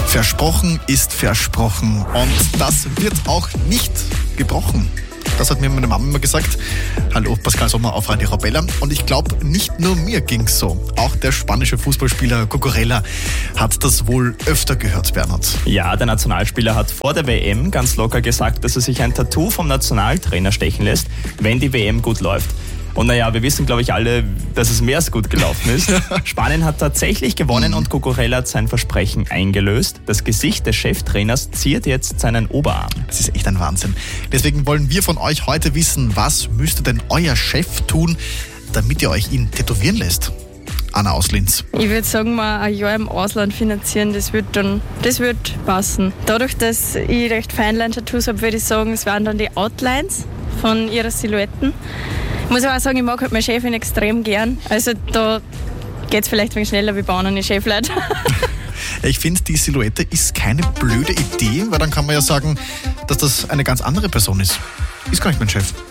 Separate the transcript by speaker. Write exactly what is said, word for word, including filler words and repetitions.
Speaker 1: Versprochen ist versprochen und das wird auch nicht gebrochen. Das hat mir meine Mama immer gesagt. Hallo, Pascal Sommer auf Radio Arabella. Und ich glaube, nicht nur mir ging's so. Auch der spanische Fußballspieler Cucurella hat das wohl öfter gehört, Bernhard.
Speaker 2: Ja, der Nationalspieler hat vor der W M ganz locker gesagt, dass er sich ein Tattoo vom Nationaltrainer stechen lässt, wenn die W M gut läuft. Und naja, wir wissen, glaube ich, alle, dass es mehr als gut gelaufen ist. Spanien hat tatsächlich gewonnen und Cucurella hat sein Versprechen eingelöst. Das Gesicht des Cheftrainers ziert jetzt seinen Oberarm.
Speaker 1: Das ist echt ein Wahnsinn. Deswegen wollen wir von euch heute wissen, was müsste denn euer Chef tun, damit ihr euch ihn tätowieren lässt? Anna aus Linz.
Speaker 3: Ich würde sagen, mal ein Jahr im Ausland finanzieren, das wird dann, das wird passen. Dadurch, dass ich recht Feinlein-Tattoos habe, würde ich sagen, es waren dann die Outlines von ihrer Silhouetten. Ich muss aber auch sagen, ich mag halt meine Chefin extrem gern. Also da geht es vielleicht ein wenig schneller wie bei anderen Chefleuten.
Speaker 1: Ich finde, die Silhouette ist keine blöde Idee, weil dann kann man ja sagen, dass das eine ganz andere Person ist. Ist gar nicht mein Chef.